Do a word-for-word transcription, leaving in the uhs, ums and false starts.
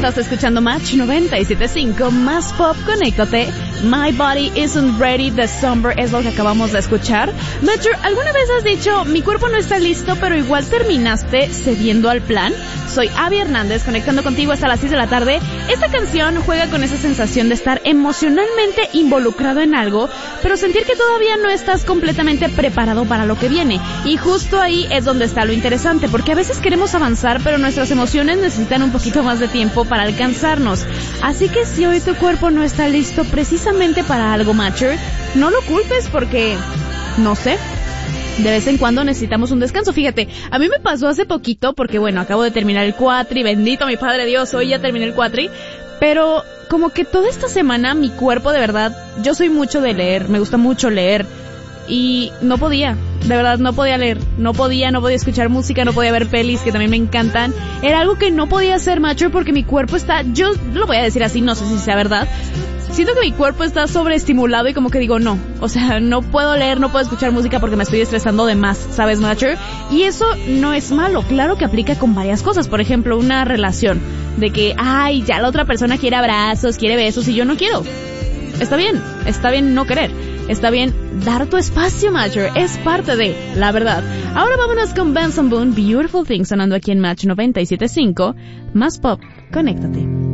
Estás escuchando Match noventa y siete punto cinco, más pop, conéctate. My Body Isn't Ready de Somber es lo que acabamos de escuchar. Matcher, ¿alguna vez has dicho, mi cuerpo no está listo, pero igual terminaste cediendo al plan? Soy Abby Hernández, conectando contigo hasta las seis de la tarde. Esta canción juega con esa sensación de estar emocionalmente involucrado en algo, pero sentir que todavía no estás completamente preparado para lo que viene. Y justo ahí es donde está lo interesante, porque a veces queremos avanzar, pero nuestras emociones necesitan un poquito más de tiempo para alcanzarnos. Así que si hoy tu cuerpo no está listo precisamente para algo, Matcher, no lo culpes porque, no sé, de vez en cuando necesitamos un descanso. Fíjate, a mí me pasó hace poquito, porque bueno, acabo de terminar el cuatri, bendito mi Padre Dios, hoy ya terminé el cuatri, pero como que toda esta semana mi cuerpo, de verdad, yo soy mucho de leer, me gusta mucho leer, y no podía, de verdad no podía leer, no podía, no podía escuchar música, no podía ver pelis que también me encantan, era algo que no podía hacer, macho, porque mi cuerpo está, yo lo voy a decir así, no sé si sea verdad, siento que mi cuerpo está sobreestimulado y como que digo, no, o sea, no puedo leer, no puedo escuchar música porque me estoy estresando de más, ¿sabes, Matcher? Y eso no es malo, claro que aplica con varias cosas, por ejemplo, una relación, de que, ay, ya la otra persona quiere abrazos, quiere besos y yo no quiero. Está bien, está bien no querer, está bien dar tu espacio, Matcher, es parte de la verdad. Ahora vámonos con Benson Boone, Beautiful Things, sonando aquí en Match noventa y siete punto cinco, más pop, conéctate.